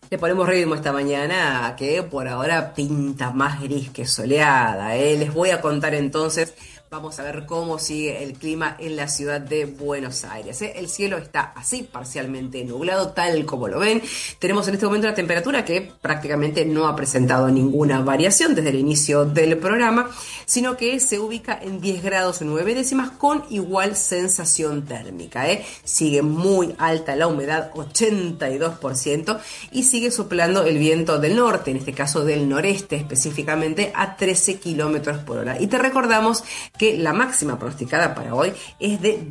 Le ponemos ritmo esta mañana que por ahora pinta más gris que soleada, ¿eh? Les voy a contar entonces, vamos a ver cómo sigue el clima en la ciudad de Buenos Aires, ¿eh? El cielo está así, parcialmente nublado, tal como lo ven. Tenemos en este momento una temperatura que prácticamente no ha presentado ninguna variación desde el inicio del programa, sino que se ubica en 10 grados 9 décimas con igual sensación térmica, ¿eh? Sigue muy alta la humedad, 82%, y sigue soplando el viento del norte, en este caso del noreste específicamente, a 13 kilómetros por hora. Y te recordamos que la máxima pronosticada para hoy es de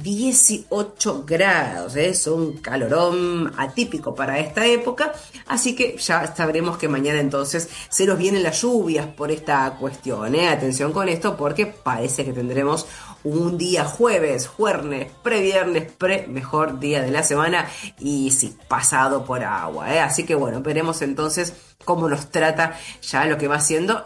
18 grados, ¿eh? Es un calorón atípico para esta época, así que ya sabremos que mañana entonces se nos vienen las lluvias por esta cuestión, ¿eh? Atención con esto porque parece que tendremos un día jueves, previernes, mejor día de la semana y sí, pasado por agua, ¿eh? Así que bueno, veremos entonces cómo nos trata ya lo que va siendo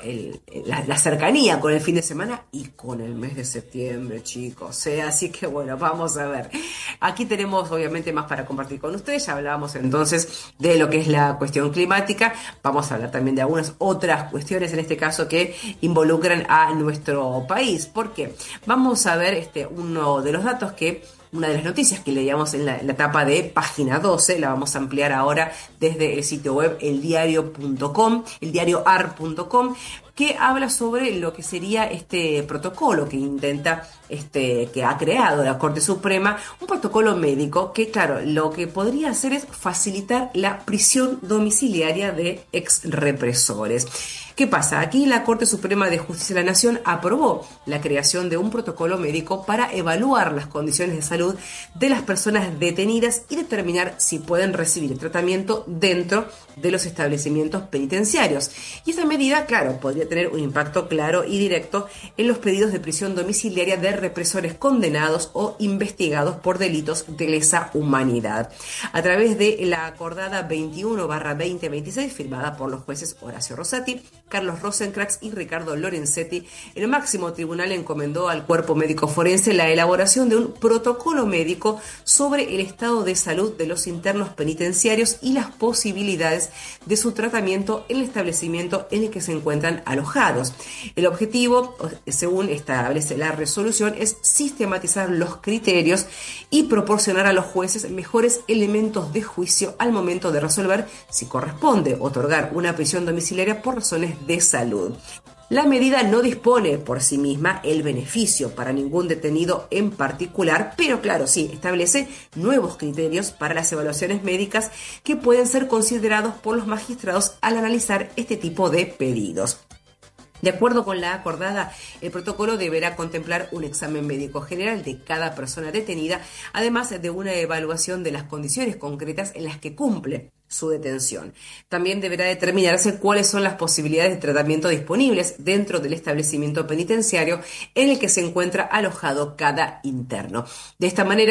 la cercanía con el fin de semana y con el mes de septiembre, chicos, ¿eh? Así que bueno, vamos a ver. Aquí tenemos obviamente más para compartir con ustedes. Ya hablábamos entonces de lo que es la cuestión climática. Vamos a hablar también de algunas otras cuestiones, en este caso que involucran a nuestro país. ¿Por qué? Vamos a ver uno de los datos una de las noticias que leíamos en la etapa de página 12, la vamos a ampliar ahora desde el sitio web eldiario.com, eldiarioar.com, que habla sobre lo que sería este protocolo que intenta, que ha creado la Corte Suprema, un protocolo médico que, claro, lo que podría hacer es facilitar la prisión domiciliaria de ex represores. ¿Qué pasa? Aquí la Corte Suprema de Justicia de la Nación aprobó la creación de un protocolo médico para evaluar las condiciones de salud de las personas detenidas y determinar si pueden recibir tratamiento dentro de los establecimientos penitenciarios. Y esta medida, claro, podría tener un impacto claro y directo en los pedidos de prisión domiciliaria de represores condenados o investigados por delitos de lesa humanidad. A través de la acordada 21/2026, firmada por los jueces Horacio Rosati, Carlos Rosenkrantz y Ricardo Lorenzetti, el máximo tribunal encomendó al cuerpo médico forense la elaboración de un protocolo médico sobre el estado de salud de los internos penitenciarios y las posibilidades de su tratamiento en el establecimiento en el que se encuentran alojados. El objetivo, según establece la resolución, es sistematizar los criterios y proporcionar a los jueces mejores elementos de juicio al momento de resolver si corresponde otorgar una prisión domiciliaria por razones de salud. La medida no dispone por sí misma el beneficio para ningún detenido en particular, pero claro, sí, establece nuevos criterios para las evaluaciones médicas que pueden ser considerados por los magistrados al analizar este tipo de pedidos. De acuerdo con la acordada, el protocolo deberá contemplar un examen médico general de cada persona detenida, además de una evaluación de las condiciones concretas en las que cumple su detención. También deberá determinarse cuáles son las posibilidades de tratamiento disponibles dentro del establecimiento penitenciario en el que se encuentra alojado cada interno. De esta manera,